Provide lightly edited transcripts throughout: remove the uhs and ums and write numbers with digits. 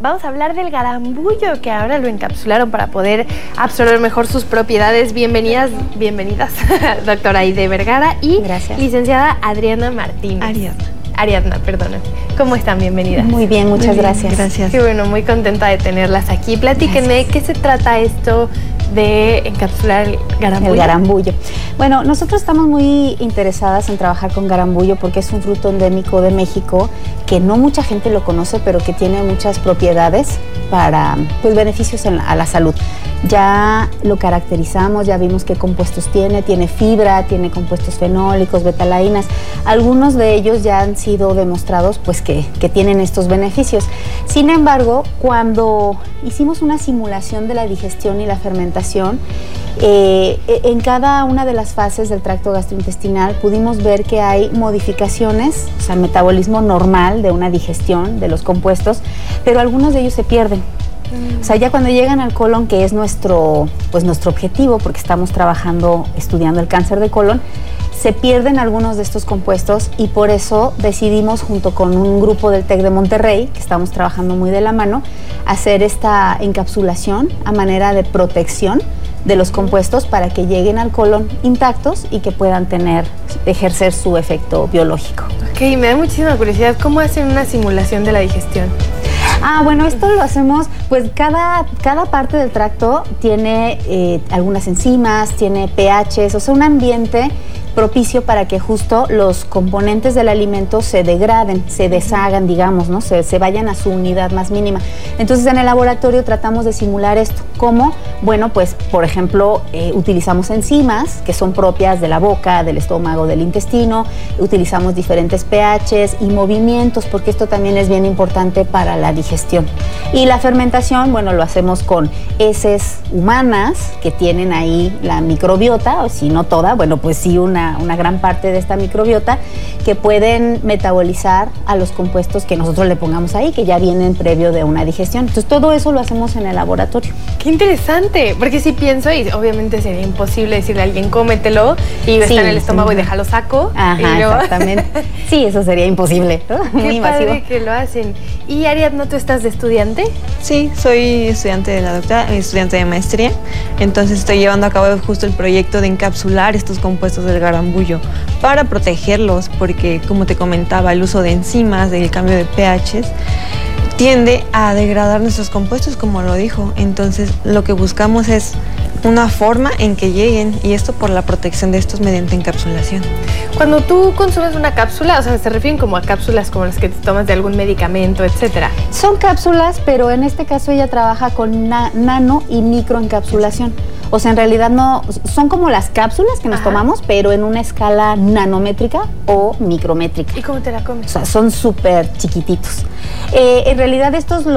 vamos a hablar del garambullo, que ahora lo encapsularon para poder absorber mejor sus propiedades. Bienvenidas, doctora Aide Vergara y Gracias. Licenciada Adriana Martínez. Ariadna, perdona. ¿Cómo están? Bienvenidas. Muy bien, muchas gracias. Gracias. Qué bueno, muy contenta de tenerlas aquí. Platíquenme, ¿qué se trata esto de encapsular el garambullo? El garambullo. Bueno, nosotros estamos muy interesadas en trabajar con garambullo porque es un fruto endémico de México que no mucha gente lo conoce, pero que tiene muchas propiedades para beneficios a la salud. Ya lo caracterizamos, ya vimos qué compuestos tiene fibra, tiene compuestos fenólicos, betalainas. Algunos de ellos ya han sido demostrados que tienen estos beneficios. Sin embargo, cuando hicimos una simulación de la digestión y la fermentación, en cada una de las fases del tracto gastrointestinal pudimos ver que hay modificaciones, o sea, metabolismo normal de una digestión de los compuestos, pero algunos de ellos se pierden. O sea, ya cuando llegan al colon, que es nuestro objetivo, porque estamos estudiando el cáncer de colon, se pierden algunos de estos compuestos y por eso decidimos, junto con un grupo del TEC de Monterrey, que estamos trabajando muy de la mano, hacer esta encapsulación a manera de protección de los compuestos para que lleguen al colon intactos y que puedan ejercer su efecto biológico. Ok, me da muchísima curiosidad, ¿cómo hacen una simulación de la digestión? Bueno, esto lo hacemos, cada parte del tracto tiene algunas enzimas, tiene pHs, o sea, un ambiente propicio para que justo los componentes del alimento se degraden, se deshagan, digamos, ¿no? Se vayan a su unidad más mínima. Entonces, en el laboratorio tratamos de simular esto. ¿Cómo? Bueno, pues, por ejemplo, utilizamos enzimas que son propias de la boca, del estómago, del intestino, utilizamos diferentes pHs y movimientos, porque esto también es bien importante para la digestión. Y la fermentación, bueno, lo hacemos con heces humanas que tienen ahí la microbiota, o si no toda, bueno, pues sí una gran parte de esta microbiota que pueden metabolizar a los compuestos que nosotros le pongamos ahí, que ya vienen previo de una digestión. Entonces todo eso lo hacemos en el laboratorio. ¡Qué interesante! Porque sí pienso, y obviamente sería imposible decirle a alguien cómetelo y está en el estómago y déjalo saco. Ajá, y luego... exactamente. Sí, eso sería imposible, ¿no? Muy invasivo. Qué padre que lo hacen. Y Ariadna, ¿tú estás de estudiante? Sí, soy estudiante de la doctora, estudiante de maestría, entonces estoy llevando a cabo justo el proyecto de encapsular estos compuestos del garambullo para protegerlos, porque como te comentaba, el uso de enzimas, el cambio de pHs, tiende a degradar nuestros compuestos, como lo dijo. Entonces lo que buscamos es una forma en que lleguen, y esto por la protección de estos mediante encapsulación. Cuando tú consumes una cápsula, o sea, ¿se refieren como a cápsulas como las que te tomas de algún medicamento, etcétera? Son cápsulas, pero en este caso ella trabaja con nano y microencapsulación. O sea, en realidad no, son como las cápsulas que nos tomamos, pero en una escala nanométrica o micrométrica. ¿Y cómo te la comes? O sea, son súper chiquititos. En realidad estos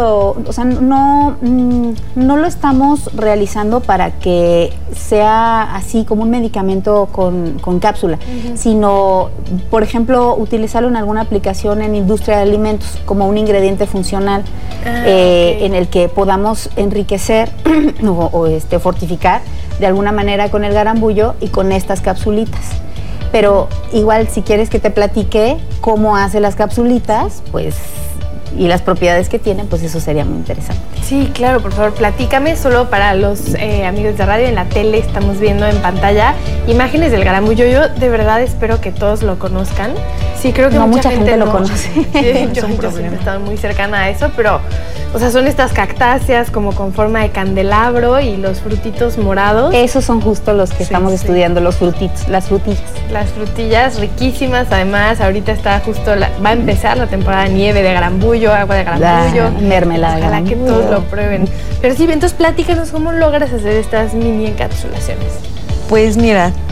no lo estamos realizando para que sea así como un medicamento con cápsula, sino, por ejemplo, utilizarlo en alguna aplicación en industria de alimentos como un ingrediente funcional en el que podamos enriquecer o fortificar de alguna manera con el garambullo y con estas capsulitas. Pero igual, si quieres que te platique cómo hace las capsulitas, pues, y las propiedades que tienen, pues eso sería muy interesante. Sí, claro, por favor, platícame. Solo para los amigos de radio, en la tele estamos viendo en pantalla imágenes del garambullo. Yo de verdad espero que todos lo conozcan. Sí, creo que mucha gente lo conoce. Yo siempre he estado muy cercana a eso, pero, o sea, son estas cactáceas como con forma de candelabro y los frutitos morados. Esos son justo los que estamos estudiando, los frutitos, las frutillas. Las frutillas riquísimas, además, ahorita está justo, va a empezar la temporada de nieve de garambullo, agua de garambullo. Mermelada de garambullo. Ojalá que todos lo prueben. Pero sí, entonces platícanos cómo logras hacer estas mini encapsulaciones. Pues mira,